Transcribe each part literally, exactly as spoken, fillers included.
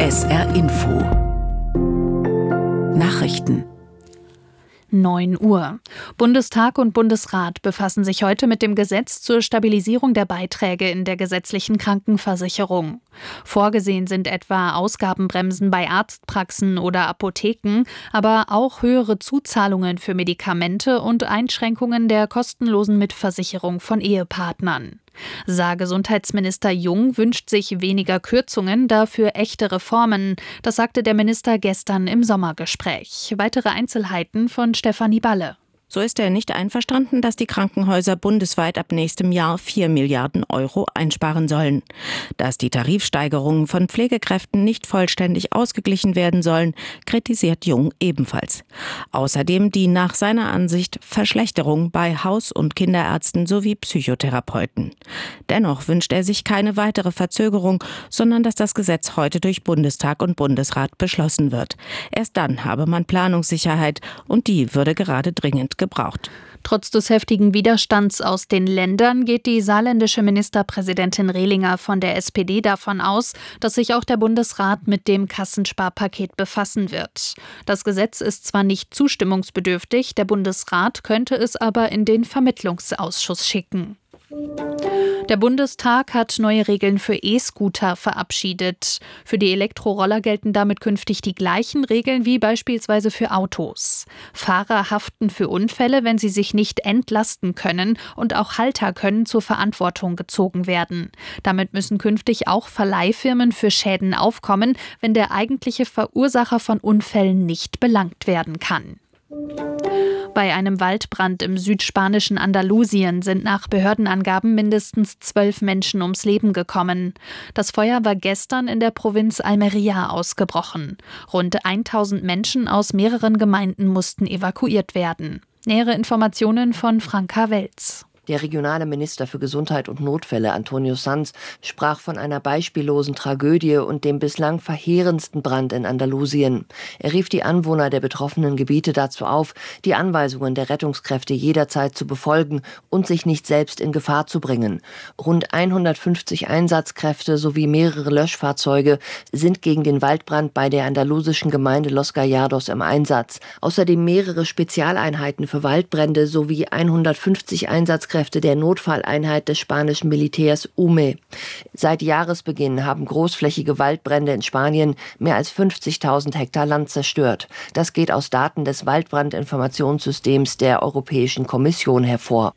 S R Info Nachrichten neun Uhr. Bundestag und Bundesrat befassen sich heute mit dem Gesetz zur Stabilisierung der Beiträge in der gesetzlichen Krankenversicherung. Vorgesehen sind etwa Ausgabenbremsen bei Arztpraxen oder Apotheken, aber auch höhere Zuzahlungen für Medikamente und Einschränkungen der kostenlosen Mitversicherung von Ehepartnern. Saar-Gesundheitsminister Jung wünscht sich weniger Kürzungen, dafür echte Reformen. Das sagte der Minister gestern im Sommergespräch. Weitere Einzelheiten von Stefanie Balle. So ist er nicht einverstanden, dass die Krankenhäuser bundesweit ab nächstem Jahr vier Milliarden Euro einsparen sollen. Dass die Tarifsteigerungen von Pflegekräften nicht vollständig ausgeglichen werden sollen, kritisiert Jung ebenfalls. Außerdem die nach seiner Ansicht Verschlechterung bei Haus- und Kinderärzten sowie Psychotherapeuten. Dennoch wünscht er sich keine weitere Verzögerung, sondern dass das Gesetz heute durch Bundestag und Bundesrat beschlossen wird. Erst dann habe man Planungssicherheit und die würde gerade dringend gebraucht. Trotz des heftigen Widerstands aus den Ländern geht die saarländische Ministerpräsidentin Rehlinger von der S P D davon aus, dass sich auch der Bundesrat mit dem Kassensparpaket befassen wird. Das Gesetz ist zwar nicht zustimmungsbedürftig, der Bundesrat könnte es aber in den Vermittlungsausschuss schicken. Der Bundestag hat neue Regeln für E-Scooter verabschiedet. Für die Elektroroller gelten damit künftig die gleichen Regeln wie beispielsweise für Autos. Fahrer haften für Unfälle, wenn sie sich nicht entlasten können, und auch Halter können zur Verantwortung gezogen werden. Damit müssen künftig auch Verleihfirmen für Schäden aufkommen, wenn der eigentliche Verursacher von Unfällen nicht belangt werden kann. Bei einem Waldbrand im südspanischen Andalusien sind nach Behördenangaben mindestens zwölf Menschen ums Leben gekommen. Das Feuer war gestern in der Provinz Almería ausgebrochen. Rund tausend Menschen aus mehreren Gemeinden mussten evakuiert werden. Nähere Informationen von Franka Welz. Der regionale Minister für Gesundheit und Notfälle, Antonio Sanz, sprach von einer beispiellosen Tragödie und dem bislang verheerendsten Brand in Andalusien. Er rief die Anwohner der betroffenen Gebiete dazu auf, die Anweisungen der Rettungskräfte jederzeit zu befolgen und sich nicht selbst in Gefahr zu bringen. Rund hundertfünfzig Einsatzkräfte sowie mehrere Löschfahrzeuge sind gegen den Waldbrand bei der andalusischen Gemeinde Los Gallardos im Einsatz. Außerdem mehrere Spezialeinheiten für Waldbrände sowie hundertfünfzig Einsatzkräfte der Notfalleinheit des spanischen Militärs U M E. Seit Jahresbeginn haben großflächige Waldbrände in Spanien mehr als fünfzigtausend Hektar Land zerstört. Das geht aus Daten des Waldbrandinformationssystems der Europäischen Kommission hervor.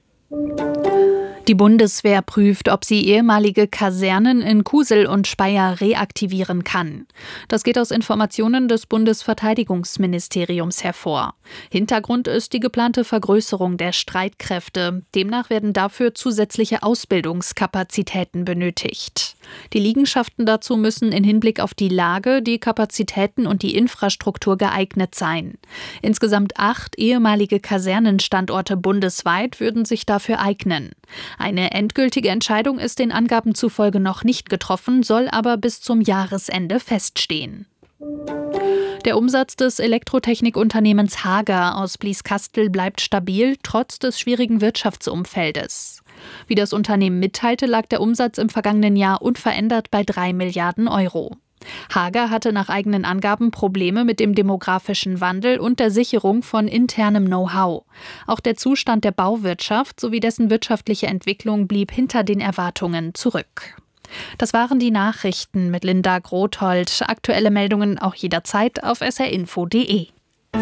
Die Bundeswehr prüft, ob sie ehemalige Kasernen in Kusel und Speyer reaktivieren kann. Das geht aus Informationen des Bundesverteidigungsministeriums hervor. Hintergrund ist die geplante Vergrößerung der Streitkräfte. Demnach werden dafür zusätzliche Ausbildungskapazitäten benötigt. Die Liegenschaften dazu müssen in Hinblick auf die Lage, die Kapazitäten und die Infrastruktur geeignet sein. Insgesamt acht ehemalige Kasernenstandorte bundesweit würden sich dafür eignen. Eine endgültige Entscheidung ist den Angaben zufolge noch nicht getroffen, soll aber bis zum Jahresende feststehen. Der Umsatz des Elektrotechnikunternehmens Hager aus Blieskastel bleibt stabil, trotz des schwierigen Wirtschaftsumfeldes. Wie das Unternehmen mitteilte, lag der Umsatz im vergangenen Jahr unverändert bei drei Milliarden Euro. Hager hatte nach eigenen Angaben Probleme mit dem demografischen Wandel und der Sicherung von internem Know-how. Auch der Zustand der Bauwirtschaft sowie dessen wirtschaftliche Entwicklung blieb hinter den Erwartungen zurück. Das waren die Nachrichten mit Linda Grothold. Aktuelle Meldungen auch jederzeit auf s r info punkt d e.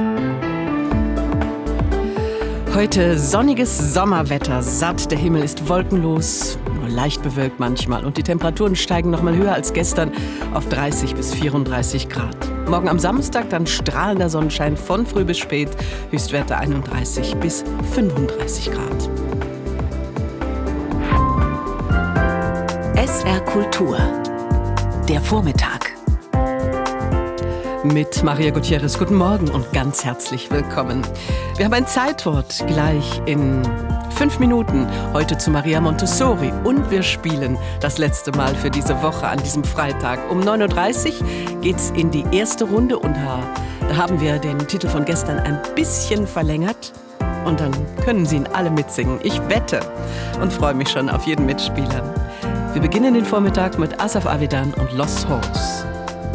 Heute sonniges Sommerwetter, satt, der Himmel ist wolkenlos, nur leicht bewölkt manchmal und die Temperaturen steigen noch mal höher als gestern auf dreißig bis vierunddreißig Grad. Morgen am Samstag dann strahlender Sonnenschein von früh bis spät, Höchstwerte einunddreißig bis fünfunddreißig Grad. S R Kultur, der Vormittag. Mit Maria Gutierrez. Guten Morgen und ganz herzlich willkommen. Wir haben ein Zeitwort gleich in fünf Minuten. Heute zu Maria Montessori. Und wir spielen das letzte Mal für diese Woche an diesem Freitag. Um neun Uhr dreißig geht's in die erste Runde und da haben wir den Titel von gestern ein bisschen verlängert. Und dann können Sie ihn alle mitsingen. Ich wette und freue mich schon auf jeden Mitspieler. Wir beginnen den Vormittag mit Asaf Avidan und Lost Horse.